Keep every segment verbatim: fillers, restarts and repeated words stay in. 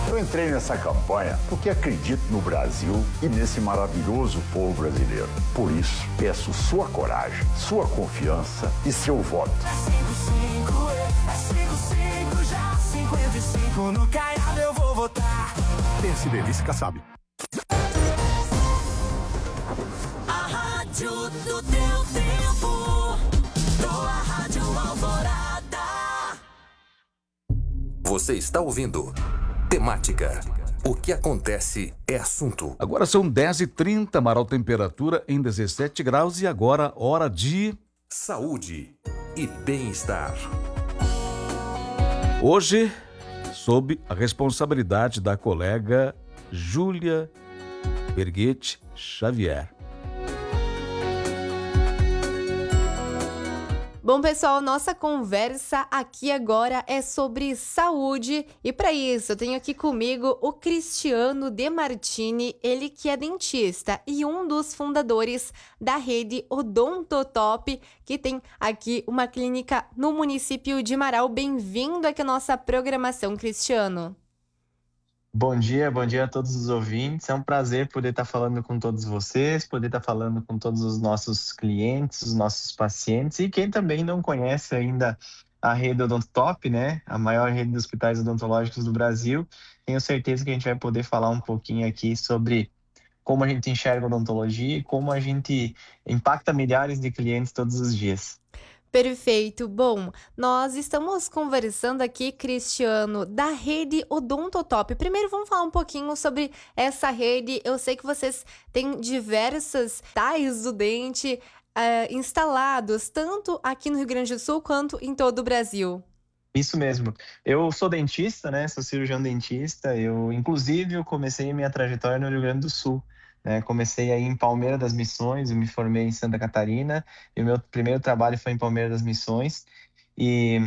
Eu entrei nessa campanha porque acredito no Brasil e nesse maravilhoso povo brasileiro. Por isso, peço sua coragem, sua confiança e seu voto. É cinco cinco, é cinco cinco, já cinquenta e cinco no Caiado eu vou votar. P S D, vice Kassab. A rádio do teu tempo, tua rádio Alvorada. Você está ouvindo Temática. O que acontece é assunto. Agora são dez e trinta, Amaral, temperatura em dezessete graus e agora hora de... Saúde e bem-estar. Hoje, sob a responsabilidade da colega Júlia Berguete Xavier. Bom, pessoal, nossa conversa aqui agora é sobre saúde e para isso eu tenho aqui comigo o Cristiano De Martini, ele que é dentista e um dos fundadores da rede Odontotop, que tem aqui uma clínica no município de Marau. Bem-vindo aqui à nossa programação, Cristiano. Bom dia, bom dia a todos os ouvintes. É um prazer poder estar falando com todos vocês, poder estar falando com todos os nossos clientes, os nossos pacientes e quem também não conhece ainda a rede Odontotop, né? A maior rede de hospitais odontológicos do Brasil. Tenho certeza que a gente vai poder falar um pouquinho aqui sobre como a gente enxerga a odontologia e como a gente impacta milhares de clientes todos os dias. Perfeito. Bom, nós estamos conversando aqui, Cristiano, da rede Odontotop. Primeiro, vamos falar um pouquinho sobre essa rede. Eu sei que vocês têm diversas tais do dente uh, instalados, tanto aqui no Rio Grande do Sul quanto em todo o Brasil. Isso mesmo. Eu sou dentista, né? Sou cirurgião dentista. Eu, inclusive, eu comecei a minha trajetória no Rio Grande do Sul. Né? Comecei aí em Palmeira das Missões, eu me formei em Santa Catarina e o meu primeiro trabalho foi em Palmeira das Missões e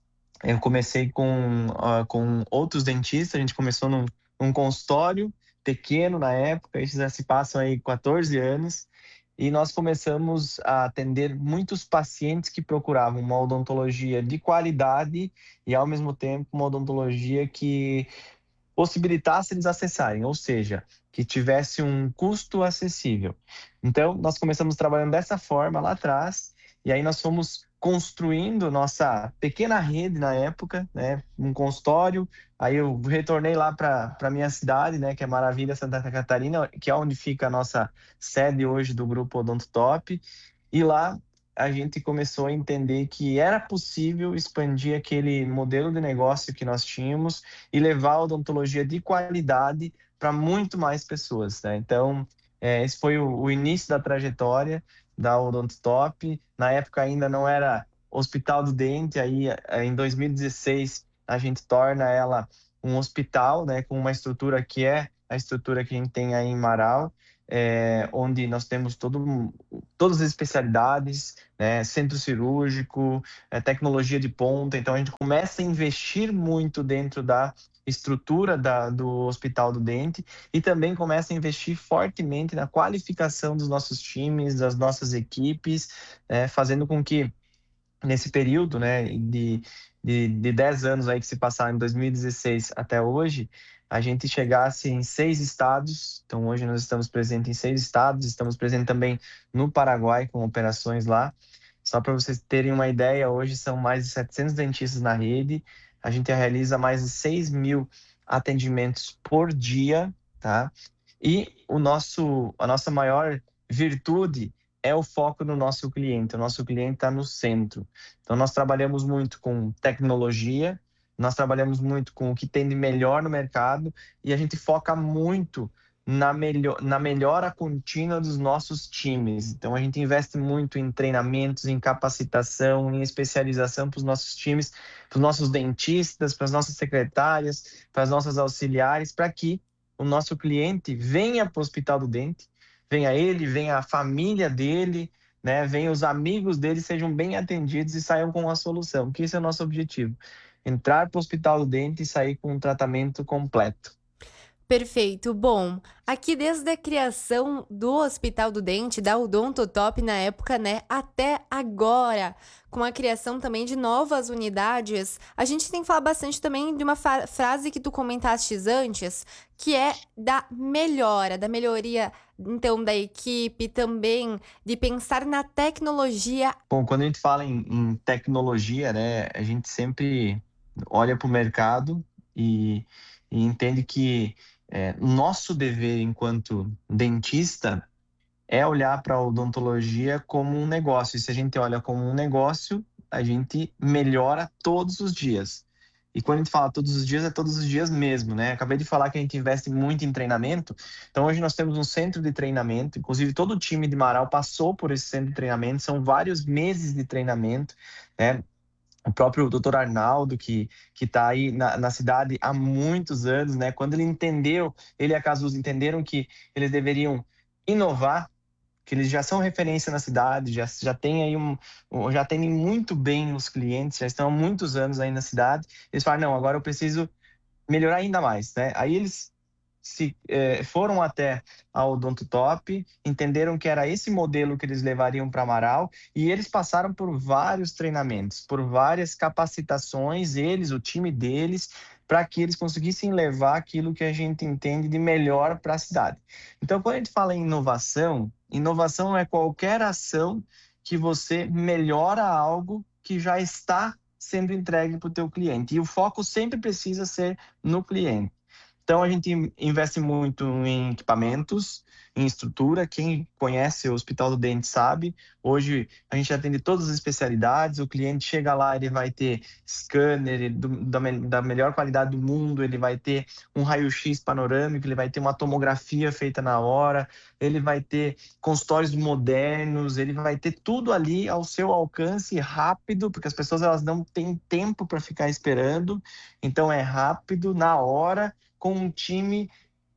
eu comecei com, uh, com outros dentistas. A gente começou num, num consultório pequeno na época, isso já se passam aí quatorze anos e nós começamos a atender muitos pacientes que procuravam uma odontologia de qualidade e ao mesmo tempo uma odontologia que possibilitasse eles acessarem, ou seja, que tivesse um custo acessível. Então, nós começamos trabalhando dessa forma lá atrás, e aí nós fomos construindo nossa pequena rede na época, né, um consultório. Aí eu retornei lá para a minha cidade, né, que é Maravilha, Santa Catarina, que é onde fica a nossa sede hoje do Grupo Odontotop, e lá a gente começou a entender que era possível expandir aquele modelo de negócio que nós tínhamos e levar a odontologia de qualidade para muito mais pessoas, né? Então, é, esse foi o, o início da trajetória da Odontotop. Na época ainda não era Hospital do Dente, aí em dois mil e dezesseis a gente torna ela um hospital, né, com uma estrutura que é a estrutura que a gente tem aí em Marau, É, onde nós temos todo, todas as especialidades, né, centro cirúrgico, é, tecnologia de ponta. Então a gente começa a investir muito dentro da estrutura da, do Hospital do Dente e também começa a investir fortemente na qualificação dos nossos times, das nossas equipes, é, fazendo com que nesse período, né, de, de, de dez anos aí que se passaram em dois mil e dezesseis até hoje, a gente chegasse em seis estados. Então hoje nós estamos presentes em seis estados, estamos presentes também no Paraguai com operações lá. Só para vocês terem uma ideia, hoje são mais de setecentos dentistas na rede, a gente realiza mais de seis mil atendimentos por dia, tá? E o nosso, a nossa maior virtude é o foco no nosso cliente. O nosso cliente está no centro. Então nós trabalhamos muito com tecnologia, nós trabalhamos muito com o que tem de melhor no mercado e a gente foca muito na, melhor, na melhora contínua dos nossos times. Então a gente investe muito em treinamentos, em capacitação, em especialização para os nossos times, para os nossos dentistas, para as nossas secretárias, para as nossas auxiliares, para que o nosso cliente venha para o Hospital do Dente, venha ele, venha a família dele, né, venha os amigos dele, sejam bem atendidos e saiam com uma solução, que esse é o nosso objetivo. Entrar para o Hospital do Dente e sair com um tratamento completo. Perfeito. Bom, aqui desde a criação do Hospital do Dente, da Odontotop na época, né, até agora, com a criação também de novas unidades, a gente tem que falar bastante também de uma fa- frase que tu comentaste antes, que é da melhora, da melhoria, então, da equipe, também de pensar na tecnologia. Bom, quando a gente fala em, em tecnologia, né, a gente sempre olha para o mercado e, e entende que é, nosso dever enquanto dentista é olhar para a odontologia como um negócio. E se a gente olha como um negócio, a gente melhora todos os dias. E quando a gente fala todos os dias, é todos os dias mesmo, né? Acabei de falar que a gente investe muito em treinamento. Então, hoje nós temos um centro de treinamento. Inclusive, todo o time de Marau passou por esse centro de treinamento. São vários meses de treinamento, né? O próprio doutor Arnaldo, que que está aí na, na cidade há muitos anos, né? Quando ele entendeu, ele e a Casusa entenderam que eles deveriam inovar, que eles já são referência na cidade, já, já tem aí um, um- já atendem muito bem os clientes, já estão há muitos anos aí na cidade. Eles falaram, não, agora eu preciso melhorar ainda mais, né? Aí eles se eh, foram até a Odontotop, entenderam que era esse modelo que eles levariam para Amaral e eles passaram por vários treinamentos, por várias capacitações, eles, o time deles, para que eles conseguissem levar aquilo que a gente entende de melhor para a cidade. Então, quando a gente fala em inovação, inovação é qualquer ação que você melhora algo que já está sendo entregue para o teu cliente. E o foco sempre precisa ser no cliente. Então, a gente investe muito em equipamentos, em estrutura. Quem conhece o Hospital do Dente sabe. Hoje, a gente atende todas as especialidades. O cliente chega lá, ele vai ter scanner do- da, me- da melhor qualidade do mundo, ele vai ter um raio-x panorâmico, ele vai ter uma tomografia feita na hora, ele vai ter consultórios modernos, ele vai ter tudo ali ao seu alcance rápido, porque as pessoas elas não têm tempo para ficar esperando. Então, é rápido, na hora, com um time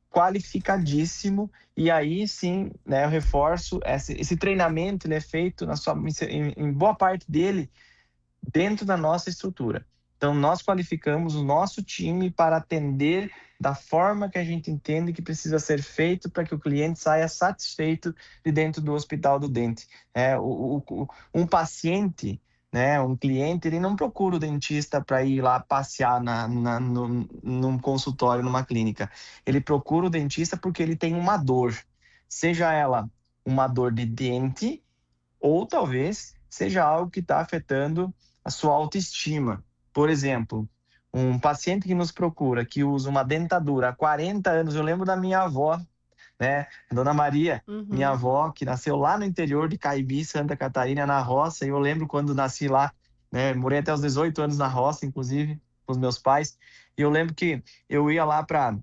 qualificadíssimo. E aí sim, né, eu reforço, esse, esse treinamento ele é feito na sua, em, em boa parte dele dentro da nossa estrutura. Então, nós qualificamos o nosso time para atender da forma que a gente entende que precisa ser feito para que o cliente saia satisfeito de dentro do Hospital do Dente. É, o, o, um paciente, né, um cliente, ele não procura o dentista para ir lá passear na, na, no, num consultório, numa clínica. Ele procura o dentista porque ele tem uma dor, seja ela uma dor de dente ou talvez seja algo que está afetando a sua autoestima. Por exemplo, um paciente que nos procura, que usa uma dentadura há quarenta anos, eu lembro da minha avó, né, Dona Maria, minha Uhum. avó, que nasceu lá no interior de Caibi, Santa Catarina, na roça, e eu lembro quando nasci lá, né, morei até os dezoito anos na roça, inclusive, com os meus pais, e eu lembro que eu ia lá para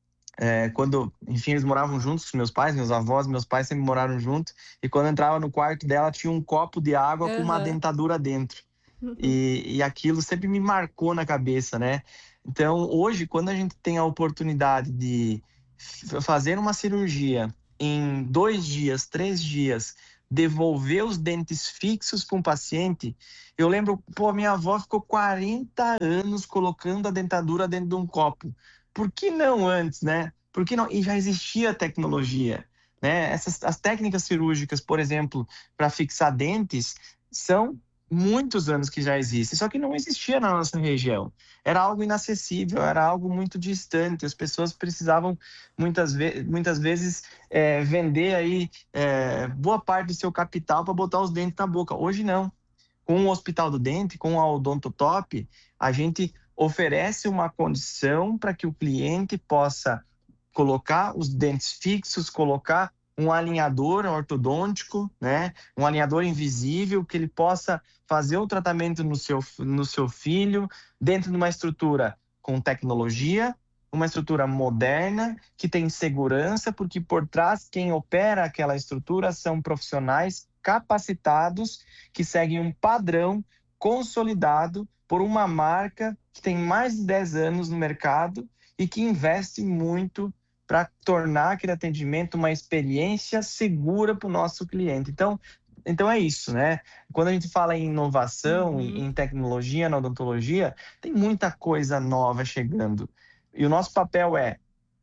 é, quando, enfim, eles moravam juntos, meus pais, meus avós, meus pais sempre moraram juntos, e quando eu entrava no quarto dela tinha um copo de água com uma Aham. dentadura dentro. E, e aquilo sempre me marcou na cabeça, né? Então, hoje, quando a gente tem a oportunidade de f- fazer uma cirurgia em dois dias, três dias, devolver os dentes fixos para um paciente, eu lembro, pô, minha avó ficou quarenta anos colocando a dentadura dentro de um copo. Por que não antes, né? Por que não? E já existia tecnologia, né? Essas, as técnicas cirúrgicas, por exemplo, para fixar dentes, são muitos anos que já existe, só que não existia na nossa região. Era algo inacessível, era algo muito distante. As pessoas precisavam muitas, ve muitas vezes é, vender aí é, boa parte do seu capital para botar os dentes na boca. Hoje não. Com o Hospital do Dente, com a Odontotop, a gente oferece uma condição para que o cliente possa colocar os dentes fixos, colocar um alinhador ortodôntico, né? Um alinhador invisível, que ele possa fazer o tratamento no seu, no seu filho, dentro de uma estrutura com tecnologia, uma estrutura moderna, que tem segurança, porque por trás quem opera aquela estrutura são profissionais capacitados que seguem um padrão consolidado por uma marca que tem mais de dez anos no mercado e que investe muito para tornar aquele atendimento uma experiência segura para o nosso cliente. Então, então é isso, né? Quando a gente fala em inovação, em, Uhum. em tecnologia, na odontologia, tem muita coisa nova chegando. E o nosso papel é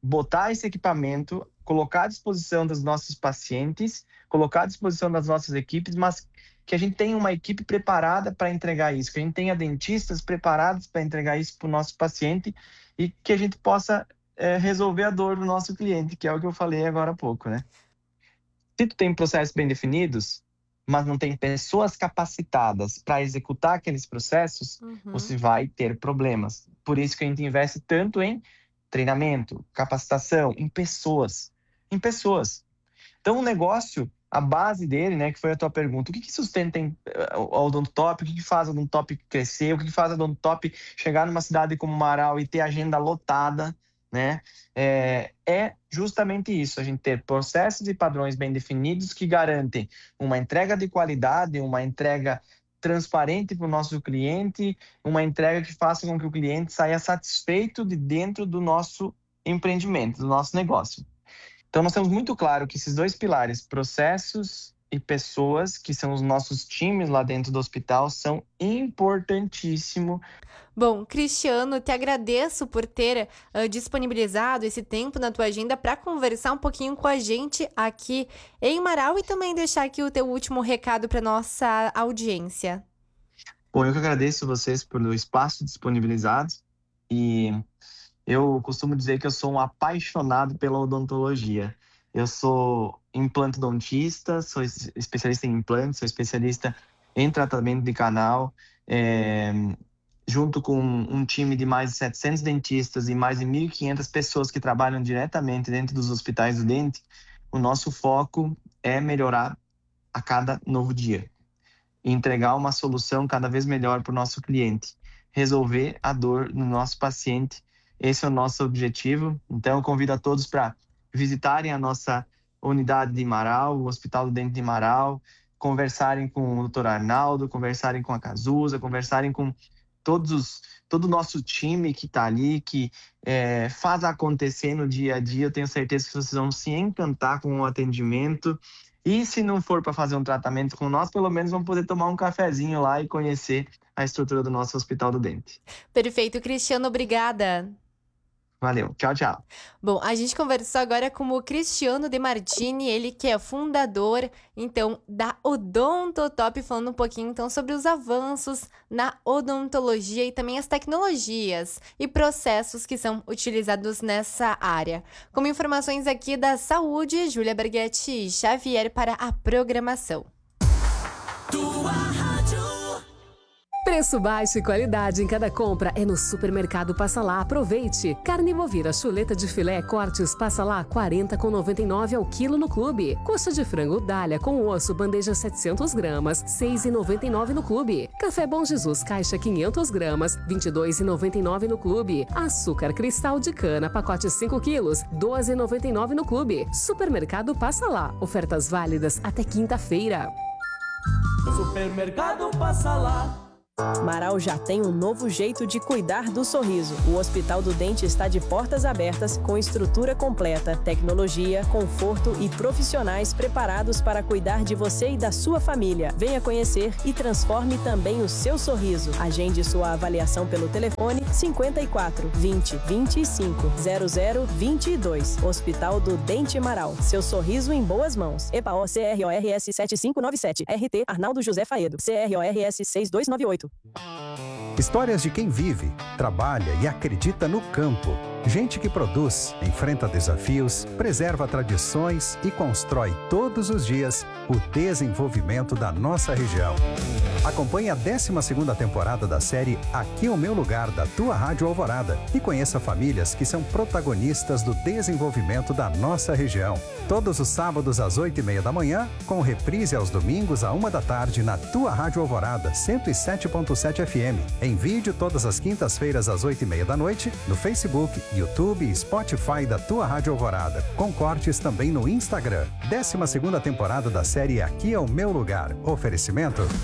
botar esse equipamento, colocar à disposição dos nossos pacientes, colocar à disposição das nossas equipes, mas que a gente tenha uma equipe preparada para entregar isso, que a gente tenha dentistas preparados para entregar isso para o nosso paciente e que a gente possa é, resolver a dor do nosso cliente, que é o que eu falei agora há pouco, né? Se tu tem processos bem definidos, mas não tem pessoas capacitadas para executar aqueles processos, uhum. você vai ter problemas. Por isso que a gente investe tanto em treinamento, capacitação, em pessoas. Em pessoas. Então, o negócio, a base dele, né, que foi a tua pergunta, o que, que sustenta a Odontotop, o que, que faz a Odontotop crescer, o que, que faz a Odontotop chegar numa cidade como Marau e ter agenda lotada, né? É, é justamente isso, a gente ter processos e padrões bem definidos que garantem uma entrega de qualidade, uma entrega transparente para o nosso cliente, uma entrega que faça com que o cliente saia satisfeito de dentro do nosso empreendimento, do nosso negócio. Então, nós temos muito claro que esses dois pilares, processos e pessoas, que são os nossos times lá dentro do hospital, são importantíssimos. Bom, Cristiano, te agradeço por ter uh, disponibilizado esse tempo na tua agenda para conversar um pouquinho com a gente aqui em Marau e também deixar aqui o teu último recado para nossa audiência. Bom, eu que agradeço vocês pelo espaço disponibilizado e eu costumo dizer que eu sou um apaixonado pela odontologia. Eu sou implantodontista, sou especialista em implantes, sou especialista em tratamento de canal, é, junto com um time de mais de setecentos dentistas e mais de mil e quinhentas pessoas que trabalham diretamente dentro dos hospitais do dente. O nosso foco é melhorar a cada novo dia, entregar uma solução cada vez melhor para o nosso cliente, resolver a dor do nosso paciente. Esse é o nosso objetivo. Então, eu convido a todos para visitarem a nossa unidade de Marau, o Hospital do Dente de Marau, conversarem com o doutor Arnaldo, conversarem com a Cazuza, conversarem com todos os, todo o nosso time que está ali, que é, faz acontecer no dia a dia. Eu tenho certeza que vocês vão se encantar com o atendimento. E se não for para fazer um tratamento com nós, pelo menos vão poder tomar um cafezinho lá e conhecer a estrutura do nosso Hospital do Dente. Perfeito, Cristiano, obrigada. Valeu, tchau, tchau. Bom, a gente conversou agora com o Cristiano De Martini, ele que é fundador, então, da Odontotop, falando um pouquinho, então, sobre os avanços na odontologia e também as tecnologias e processos que são utilizados nessa área. Como informações aqui da saúde, Júlia Berghetti Xavier para a programação. Tua rádio. Preço baixo e qualidade em cada compra é no Supermercado Passa Lá. Aproveite! Carne bovina chuleta de filé cortes Passa Lá quarenta reais e noventa e nove centavos ao quilo no clube. Coxa de frango dália com osso bandeja setecentas gramas seis reais e noventa e nove centavos no clube. Café Bom Jesus caixa quinhentas gramas vinte e dois reais e noventa e nove centavos no clube. Açúcar cristal de cana pacote cinco quilos doze reais e noventa e nove centavos no clube. Supermercado Passa Lá. Ofertas válidas até quinta-feira. Supermercado Passa Lá. Marau já tem um novo jeito de cuidar do sorriso. O Hospital do Dente está de portas abertas, com estrutura completa, tecnologia, conforto e profissionais preparados para cuidar de você e da sua família. Venha conhecer e transforme também o seu sorriso. Agende sua avaliação pelo telefone cinquenta e quatro, vinte, vinte e cinco, zero zero, vinte e dois. Hospital do Dente Marau. Seu sorriso em boas mãos. E P A O C R O R S sete cinco nove sete. R T Arnaldo José Faedo. C R O R S seis dois nove oito. Histórias de quem vive, trabalha e acredita no campo. Gente que produz, enfrenta desafios, preserva tradições e constrói todos os dias o desenvolvimento da nossa região. Acompanhe a décima segunda temporada da série Aqui é o Meu Lugar, da tua Rádio Alvorada, e conheça famílias que são protagonistas do desenvolvimento da nossa região. Todos os sábados às oito e meia da manhã, com reprise aos domingos à uma da tarde na tua Rádio Alvorada, cento e sete ponto sete F M. Em vídeo todas as quintas-feiras às oito e meia da noite, no Facebook, YouTube e Spotify da tua Rádio Alvorada, com cortes também no Instagram. décima segunda temporada da série Aqui é o Meu Lugar. Oferecimento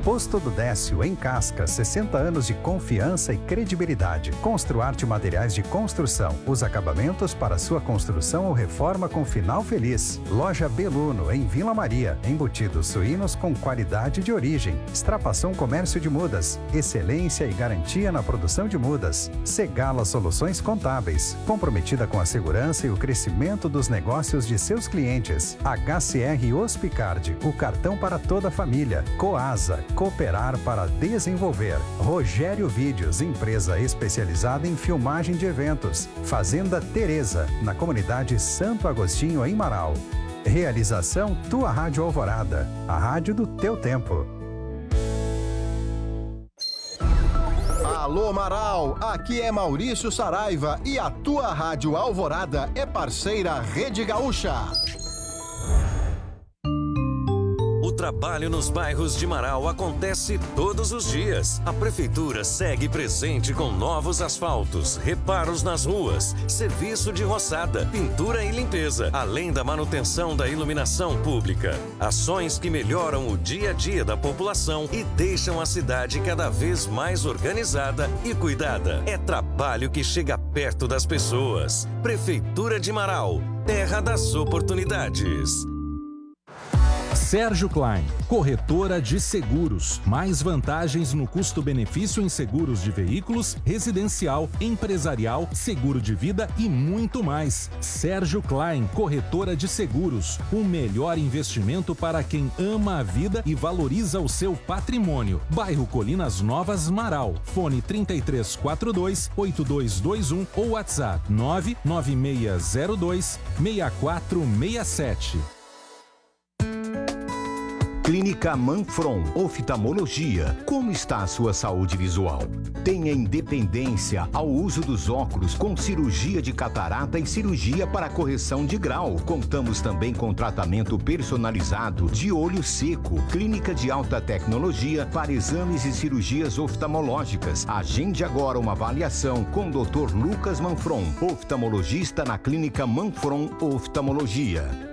Posto do Décio, em Casca, sessenta anos de confiança e credibilidade. Construarte Materiais de Construção, os acabamentos para sua construção ou reforma com final feliz. Loja Beluno, em Vila Maria, embutidos suínos com qualidade de origem. Extrapação Comércio de Mudas, excelência e garantia na produção de mudas. Segala Soluções Contábeis, comprometida com a segurança e o crescimento dos negócios de seus clientes. H C R Hospicard, o cartão para toda a família. Coasa, cooperar para desenvolver. Rogério Vídeos, empresa especializada em filmagem de eventos. Fazenda Teresa, na comunidade Santo Agostinho, em Marau. Realização Tua Rádio Alvorada, a rádio do teu tempo. Alô Marau, aqui é Maurício Saraiva e a Tua Rádio Alvorada é parceira Rede Gaúcha. O trabalho nos bairros de Marau acontece todos os dias. A prefeitura segue presente com novos asfaltos, reparos nas ruas, serviço de roçada, pintura e limpeza, além da manutenção da iluminação pública. Ações que melhoram o dia a dia da população e deixam a cidade cada vez mais organizada e cuidada. É trabalho que chega perto das pessoas. Prefeitura de Marau, terra das oportunidades. Sérgio Klein, corretora de seguros. Mais vantagens no custo-benefício em seguros de veículos, residencial, empresarial, seguro de vida e muito mais. Sérgio Klein, corretora de seguros. O melhor investimento para quem ama a vida e valoriza o seu patrimônio. Bairro Colinas Novas, Marau. Fone trinta e três quarenta e dois, oitenta e dois vinte e um ou WhatsApp nove nove seis zero dois, seis quatro seis sete. Clínica Manfron, oftalmologia. Como está a sua saúde visual? Tenha independência ao uso dos óculos com cirurgia de catarata e cirurgia para correção de grau. Contamos também com tratamento personalizado de olho seco. Clínica de alta tecnologia para exames e cirurgias oftalmológicas. Agende agora uma avaliação com o doutor Lucas Manfron, oftalmologista na Clínica Manfron Oftalmologia.